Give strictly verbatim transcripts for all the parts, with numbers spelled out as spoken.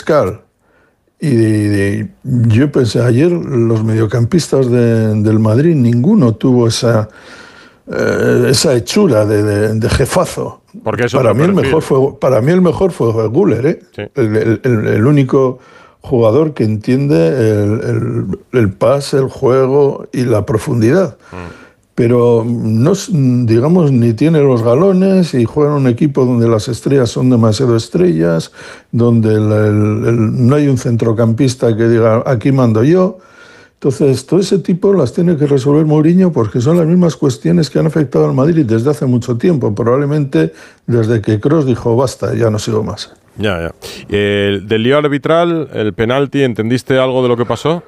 Marescal. Y de, de, yo pensé, ayer los mediocampistas de, del Madrid, ninguno tuvo esa, eh, esa hechura de, de, de jefazo. Porque eso para, mí el mejor fue, para mí el mejor fue Güler, ¿eh? Sí. el, el, el, el único jugador que entiende el, el, el pase, el juego y la profundidad. Mm. Pero no, digamos, ni tiene los galones y juega en un equipo donde las estrellas son demasiado estrellas, donde el, el, el, no hay un centrocampista que diga, aquí mando yo. Entonces, todo ese tipo las tiene que resolver Mourinho porque son las mismas cuestiones que han afectado al Madrid desde hace mucho tiempo, probablemente desde que Kroos dijo, basta, ya no sigo más. Ya, ya. Eh, del lío arbitral, el penalti, ¿entendiste algo de lo que pasó?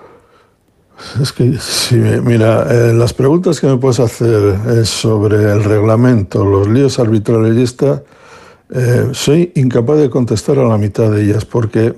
Es que, sí, mira, eh, las preguntas que me puedes hacer eh, sobre el reglamento, los líos arbitrales y esta, eh, soy incapaz de contestar a la mitad de ellas, porque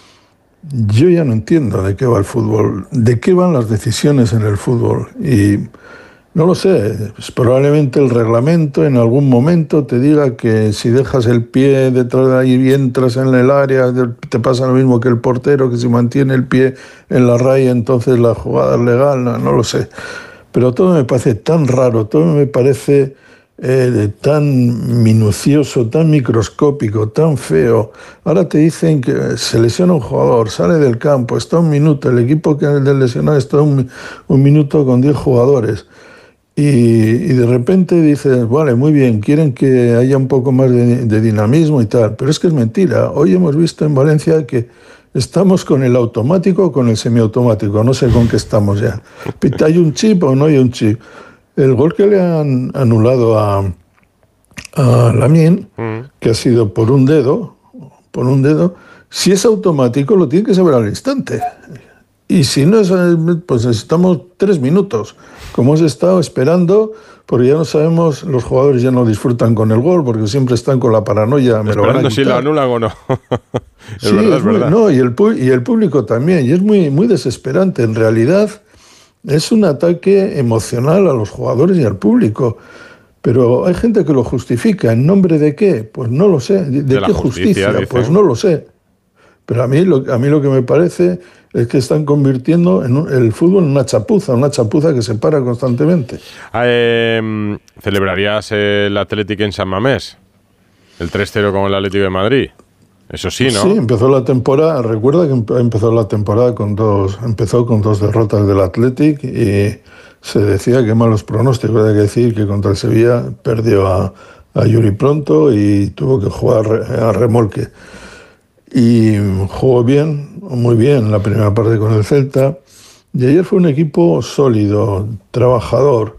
yo ya no entiendo de qué va el fútbol, de qué van las decisiones en el fútbol, y no lo sé, pues probablemente el reglamento en algún momento te diga que si dejas el pie detrás de ahí y entras en el área, te pasa lo mismo que el portero, que si mantiene el pie en la raya, entonces la jugada es legal, no, no lo sé. Pero todo me parece tan raro, todo me parece eh, tan minucioso, tan microscópico, tan feo. Ahora te dicen que se lesiona un jugador, sale del campo, está un minuto, el equipo que es del lesionado está un, un minuto con diez jugadores. Y, y de repente dices, vale, muy bien, quieren que haya un poco más de, de dinamismo y tal, pero es que es mentira. Hoy hemos visto en Valencia que estamos con el automático o con el semiautomático, no sé con qué estamos ya. ¿Hay un chip o no hay un chip? El gol que le han anulado a, a Lamine, mm. que ha sido por un dedo, por un dedo, si es automático lo tiene que saber al instante. Y si no es, pues necesitamos tres minutos, como hemos estado esperando, porque ya no sabemos, los jugadores ya no disfrutan con el gol, porque siempre están con la paranoia. Me Esperando lo si lo anulan o no. es sí, verdad, es es muy, verdad. No, y el, y el público también, y es muy, muy desesperante. En realidad es un ataque emocional a los jugadores y al público. Pero hay gente que lo justifica. ¿En nombre de qué? Pues no lo sé. ¿De, de, de qué justicia? justicia? Pues no lo sé. Pero a mí, lo, a mí lo que me parece es que están convirtiendo en un, el fútbol en una chapuza, una chapuza que se para constantemente. Eh, ¿Celebrarías el Atlético en San Mamés? ¿El tres cero con el Atlético de Madrid? Eso sí, ¿no? Sí, empezó la temporada, recuerda que empezó la temporada con dos, empezó con dos derrotas del Athletic y se decía que malos pronósticos, hay que decir que contra el Sevilla perdió a, a Yuri Pronto y tuvo que jugar a remolque. Y jugó bien, muy bien la primera parte con el Celta. Y ayer fue un equipo sólido, trabajador.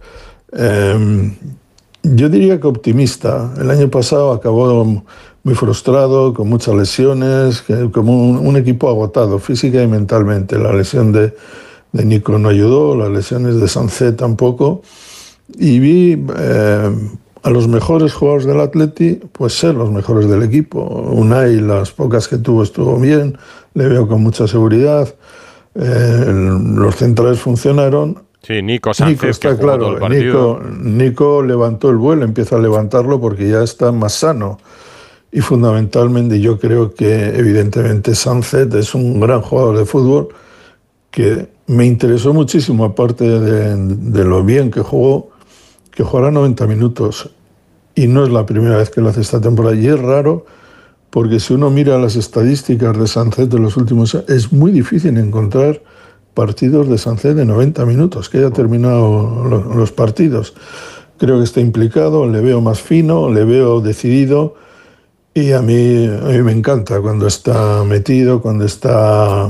Eh, yo diría que optimista. El año pasado acabó muy frustrado, con muchas lesiones, que, como un, un equipo agotado física y mentalmente. La lesión de, de Nico no ayudó, las lesiones de Sancé tampoco. Y vi eh, a los mejores jugadores del Atleti, pues ser los mejores del equipo. Unai, las pocas que tuvo, estuvo bien, le veo con mucha seguridad. Eh, el, los centrales funcionaron. Sí, Nico Sánchez, Nico está que jugó claro, todo el partido. Nico, Nico levantó el vuelo, empieza a levantarlo porque ya está más sano. Y fundamentalmente yo creo que evidentemente Sánchez es un gran jugador de fútbol que me interesó muchísimo, aparte de, de lo bien que jugó, que jugará noventa minutos. Y no es la primera vez que lo hace esta temporada. Y es raro porque si uno mira las estadísticas de Sánchez de los últimos años, es muy difícil encontrar partidos de Sánchez de noventa minutos, que haya terminado los, los partidos. Creo que está implicado, le veo más fino, le veo decidido y a mí, a mí me encanta cuando está metido, cuando está,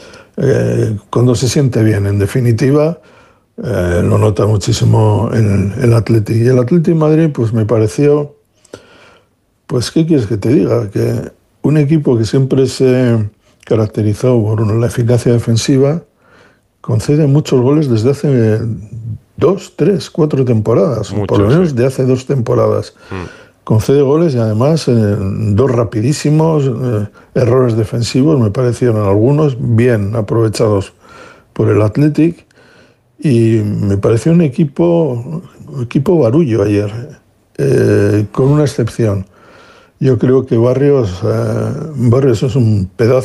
eh, cuando se siente bien. En definitiva, eh, lo nota muchísimo en el Athletic. Y el Athletic de Madrid, pues me pareció, pues ¿qué quieres que te diga? Que un equipo que siempre se caracterizó por una, la eficacia defensiva, concede muchos goles desde hace dos, tres, cuatro temporadas, Muchos, por lo menos sí. de hace dos temporadas. Mm. Concede goles y además eh, dos rapidísimos, eh, errores defensivos, me parecieron algunos bien aprovechados por el Athletic y me pareció un equipo, un equipo barullo ayer, eh, con una excepción. Yo creo que Barrios, eh, Barrios es un pedazo